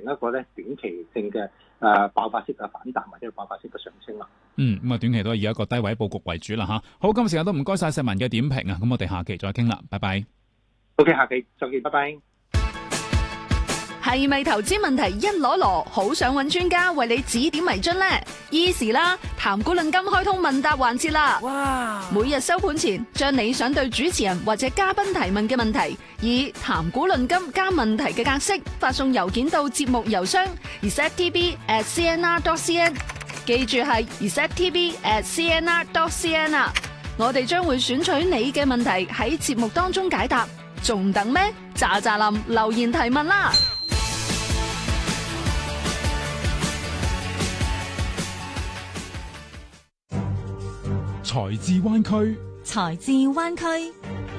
一個咧短期性嘅爆發式嘅反彈或者爆發式嘅上升啦。 咁啊短期都係以一個低位佈局為主啦嚇。好，今日時間都唔該晒石文嘅點評啊，咁我哋下期再傾啦，拜拜。 OK， 下期再見，拜拜。 係咪投資問題一籮籮，好想揾專家為你指點迷津呢？Easy 啦，談股論金開通問答環節啦！哇！每日收盤前，將你想對主持人或者嘉賓提問嘅問題，以談股論金加問題嘅格式發送郵件到節目郵箱 resettv@cnr.cn， 記住係 resettv@cnr.cn 啊！我哋將會選取你嘅問題喺節目當中解答，仲等咩？喳喳林留言提問啦！ 財智灣區， 財智灣區。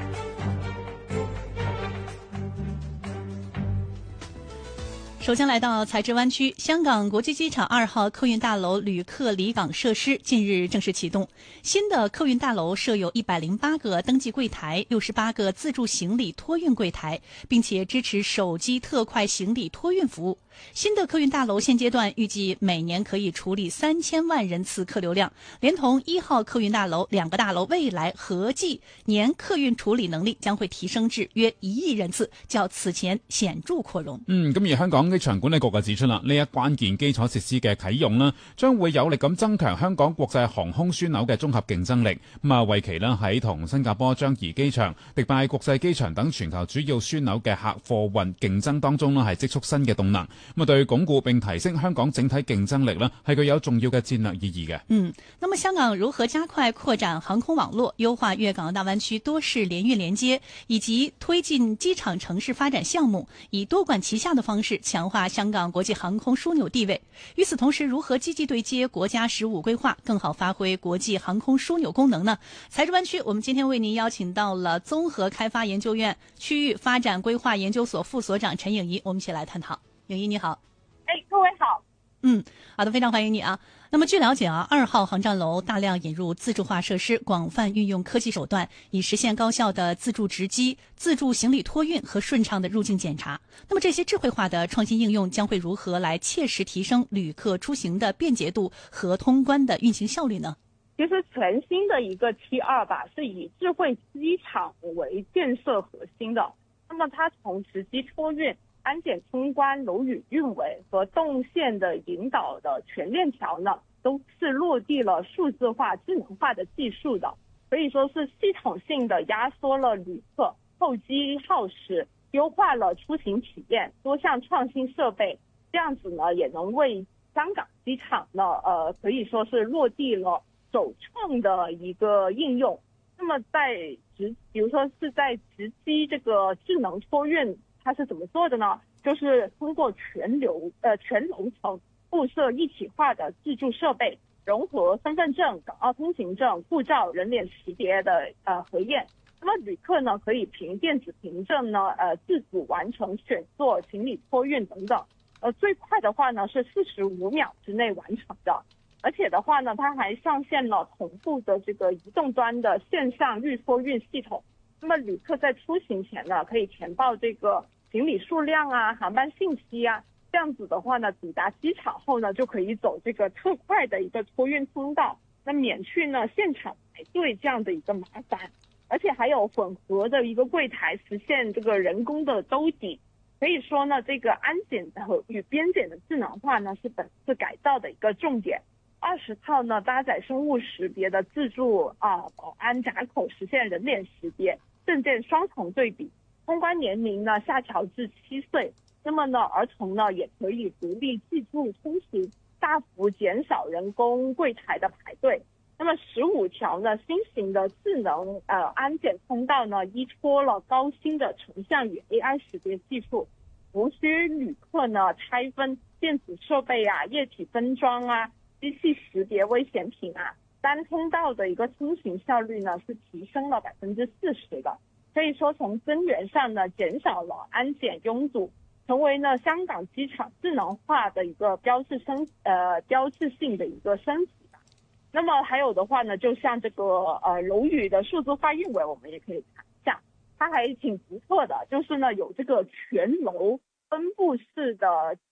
首先來到財智灣區，香港國際機場2號客運大樓旅客離港設施近日正式啟動。新的客運大樓設有108個登記櫃台，68個自助行李托運櫃台，並且支持手機特快行李托運服務。新的客運大樓現階段預計每年可以處理3000萬人次客流量，連同1號客運大樓2個大樓未來合計年客運處理能力將會提升至約1億人次，較此前顯著擴容。 咁而香港機場管理局就指出啦，呢一關鍵基礎設施嘅啟用啦，將會有力咁增強香港國際航空樞紐嘅綜合競爭力。為期啦喺同新加坡樟宜機場、迪拜國際機場等全球主要樞紐嘅客貨運競爭當中啦，係積蓄新嘅動能。對鞏固並提升香港整體競爭力呢，係具有重要嘅戰略意義嘅。 那麼香港如何加快擴展航空網絡，優化粵港澳大灣區多式聯運連接，以及推進機場城市發展項目，以多管齊下的方式強化香港國際航空樞紐地位？與此同時，如何積極對接國家15規劃，更好發揮國際航空樞紐功能呢？財智灣區，我們今天為您邀請到了綜合開發研究院區域發展規劃研究所副所長陳穎儀，我們一起來探討。穎儀你好。 各位好。 好的，非常歡迎你啊。那麼據了解啊，2號航站樓大量引入自助化設施，廣泛運用科技手段，以實現高效的自助值機、自助行李托運和順暢的入境檢查。那麼這些智慧化的創新應用將會如何來切實提升旅客出行的便捷度和通關的運行效率呢？ 其實全新的一個T2吧，是以智慧機場為建設核心的。那麼它從值機托運、安檢通關、樓宇運維和動線的引導的全鏈條呢，都是落地了數字化、智能化的技術的，可以說是系統性的壓縮了旅客候機耗時，優化了出行體驗，多項創新設備，這樣子呢也能為香港機場呢，可以說是落地了首創的一個應用。那麼比如說是在直機這個智能托運，它是怎麼做的呢？就是通過全樓層布設一體化的自助設備，融合身份證、港澳通行證、護照、人臉識別的核驗。那麼旅客呢可以憑電子憑證呢自主完成選座、行李托運等等。最快的話呢是45秒之內完成的。而且的話呢，它還上線了同步的這個移動端的線上預托運系統。那麼旅客在出行前呢，可以填報這個行李數量啊、航班信息啊，這樣子的話呢，抵達機場後呢，就可以走這個特快的一個托運通道，那免去呢現場排隊這樣的一個麻煩。而且還有混合的一個櫃台，實現這個人工的兜底。可以說呢，這個安檢和與邊檢的智能化呢，是本次改造的一個重點。20套呢搭載生物識別的自助保安閘口，實現人臉識別、證件雙重對比。通關年齡呢下調至7歲，那麼呢兒童呢也可以獨立自助通行，大幅減少人工櫃台的排隊。那麼15條呢新型的智能安檢通道呢依托了高新的成像與 AI 識別技術，無需旅客呢拆分電子設備啊、液體分裝啊、機器識別危險品啊，單通道的一個通行效率呢是提升了40%的。可以說從根源上呢減少了安檢擁堵，成為呢香港機場智能化的一個標誌性的一個升級吧。那麼還有的話呢，就像這個樓宇的數字化運維，我們也可以看一下，它還挺不錯的，就是呢有這個全樓分布式的